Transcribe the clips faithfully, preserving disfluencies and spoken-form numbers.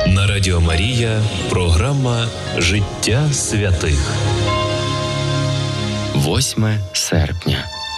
На Радіо Марія програма «Життя святих». восьме серпня.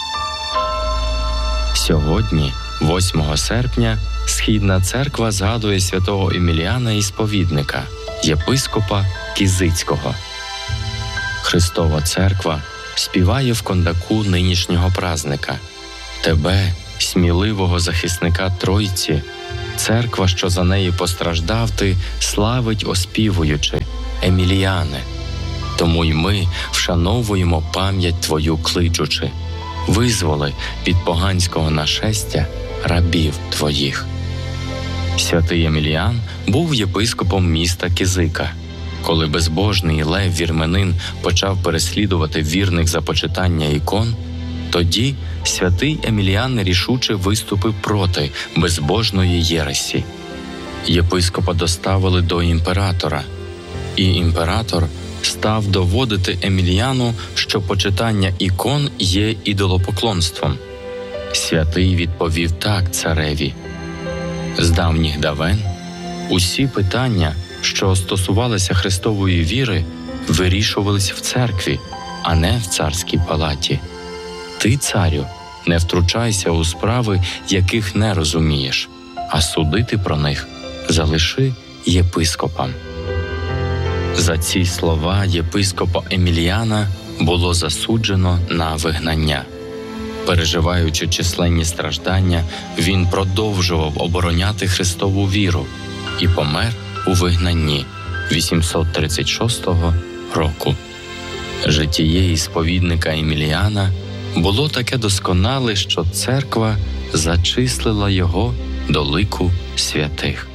Сьогодні, восьмого серпня, Східна церква згадує святого Еміліана Ісповідника, єпископа Кізицького. Христова церква співає в кондаку нинішнього празника: «Тебе, сміливого захисника Тройці, церква, що за неї постраждав ти, славить, оспівуючи: Еміліане. Тому й ми вшановуємо пам'ять твою, кличучи: визволи від поганського нашестя рабів твоїх». Святий Еміліан був єпископом міста Кізика. Коли безбожний Лев Вірменин почав переслідувати вірних за почитання ікон, тоді святий Еміліан рішуче виступив проти безбожної єресі. Єпископа доставили до імператора, і імператор став доводити Еміліану, що почитання ікон є ідолопоклонством. Святий відповів так цареві: «З давніх давен усі питання, що стосувалися Христової віри, вирішувались в церкві, а не в царській палаті. Ти, царю, не втручайся у справи, яких не розумієш, а судити про них залиши єпископам». За ці слова єпископа Еміліана було засуджено на вигнання. Переживаючи численні страждання, він продовжував обороняти Христову віру і помер у вигнанні вісімсот тридцять шостого року. Житіє ісповідника Еміліана було таке досконале, що церква зачислила його до лику святих.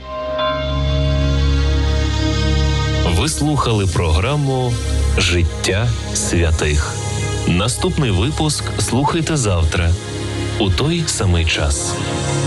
Ви слухали програму «Життя святих». Наступний випуск слухайте завтра у той самий час.